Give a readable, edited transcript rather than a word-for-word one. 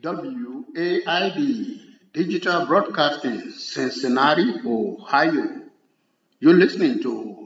WAID Digital Broadcasting, Cincinnati, Ohio. You're listening to